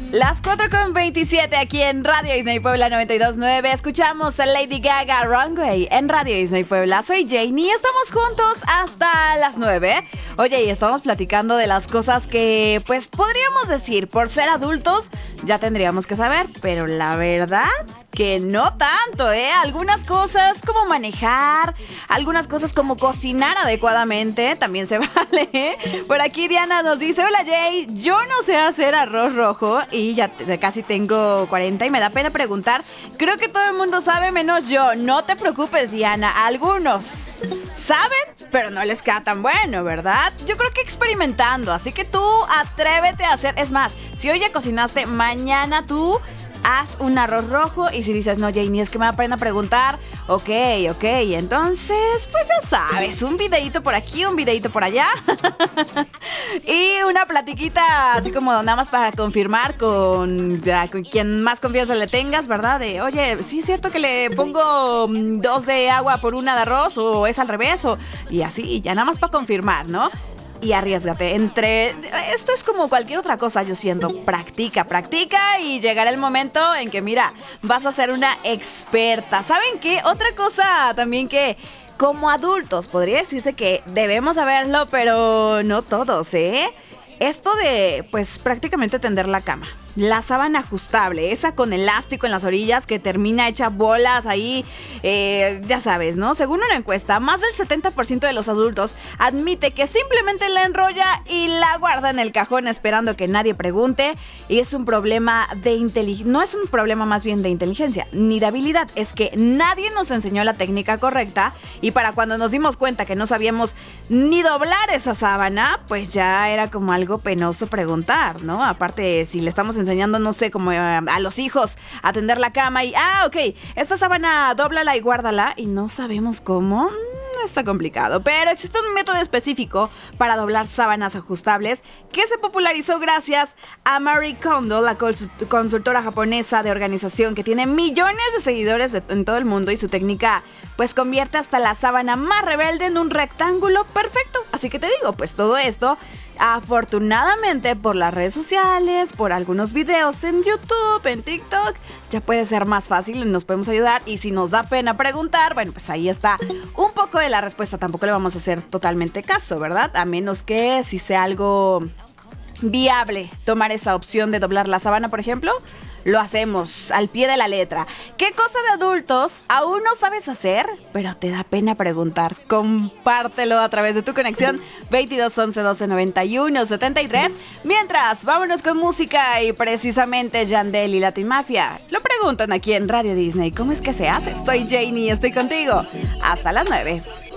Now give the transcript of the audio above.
Las 4:27 aquí en Radio Disney Puebla 92.9. Escuchamos a Lady Gaga Runway en Radio Disney Puebla. Soy Janie y estamos juntos hasta las 9. Oye, y estamos platicando de las cosas que, pues, podríamos decir, por ser adultos, ya tendríamos que saber. Pero la verdad que no tanto, ¿eh? Algunas cosas como manejar, algunas cosas como cocinar adecuadamente, también se vale, ¿eh? Por aquí Diana nos dice: hola Jay, yo no sé hacer arroz rojo y ya casi tengo 40 y me da pena preguntar. Creo que todo el mundo sabe menos yo. No te preocupes, Diana, algunos saben, pero no les queda tan bueno, ¿verdad? Yo creo que experimentando, así que tú atrévete a hacer. Es más, si hoy ya cocinaste, mañana tú haz un arroz rojo. Y si dices, no, Janie, es que me da pena preguntar, ok, entonces, pues ya sabes, un videíto por aquí, un videíto por allá y una platiquita así como nada más para confirmar con quien más confianza le tengas, ¿verdad? De, oye, ¿sí es cierto que le pongo 2 de agua por 1 de arroz o es al revés? Y así, ya nada más para confirmar, ¿no? Y arriésgate. Esto es como cualquier otra cosa, yo siento. Practica y llegará el momento en que, mira, vas a ser una experta. ¿Saben qué? Otra cosa también que como adultos podría decirse que debemos saberlo, pero no todos, ¿eh? Esto de, pues, prácticamente tender la cama. La sábana ajustable, esa con elástico en las orillas que termina hecha bolas ahí, ya sabes, ¿no? Según una encuesta, más del 70% de los adultos admite que simplemente la enrolla y la guarda en el cajón esperando que nadie pregunte. Y es un problema de inteligencia, no es un problema más bien de inteligencia, ni de habilidad. Es que nadie nos enseñó la técnica correcta y para cuando nos dimos cuenta que no sabíamos ni doblar esa sábana, pues ya era como algo penoso preguntar, ¿no? Aparte, si le estamos enseñando, no sé, como a los hijos a tender la cama y, ok, esta sábana dóblala y guárdala y no sabemos cómo, está complicado. Pero existe un método específico para doblar sábanas ajustables que se popularizó gracias a Marie Kondo, la consultora japonesa de organización que tiene millones de seguidores en todo el mundo, y su técnica pues convierte hasta la sábana más rebelde en un rectángulo perfecto. Así que te digo, pues todo esto, afortunadamente, por las redes sociales, por algunos videos en YouTube, en TikTok, ya puede ser más fácil y nos podemos ayudar. Y si nos da pena preguntar, bueno, pues ahí está un poco de la respuesta. Tampoco le vamos a hacer totalmente caso, ¿verdad? A menos que si sea algo viable tomar esa opción de doblar la sábana, por ejemplo, lo hacemos al pie de la letra. ¿Qué cosa de adultos aún no sabes hacer, pero te da pena preguntar? Compártelo a través de tu conexión 22 11 12 91 73. Mientras, vámonos con música y precisamente Yandel y Latin Mafia lo preguntan aquí en Radio Disney. ¿Cómo es que se hace? Soy Janie y estoy contigo hasta las 9.